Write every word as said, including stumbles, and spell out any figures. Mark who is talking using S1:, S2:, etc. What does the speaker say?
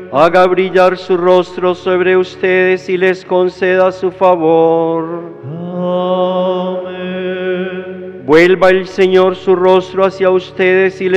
S1: haga brillar su rostro sobre ustedes y les conceda su favor.
S2: Amén.
S1: Vuelva el Señor su rostro hacia ustedes y les